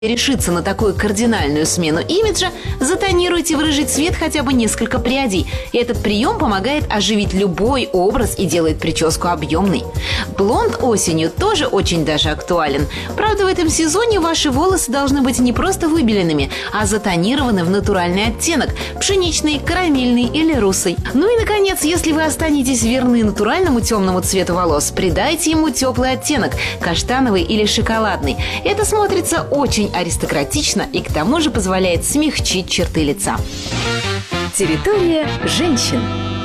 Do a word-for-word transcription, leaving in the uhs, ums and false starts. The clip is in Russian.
решиться на такую кардинальную смену имиджа, затонируйте в рыжий цвет хотя бы несколько прядей. И этот прием помогает оживить любой образ и делает прическу объемной. Блонд осенью тоже очень даже актуален. Правда, в этом сезоне ваши волосы должны быть не просто выбеленными, а затонированы в натуральный оттенок – пшеничный, карамельный или русый. Ну и, наконец, если вы останетесь верны натуральному темному цвету волос, придайте ему теплый оттенок – каштановый или шоколадный. Это смотрится очень аристократично и к тому же позволяет смягчить черты лица. Территория женщин.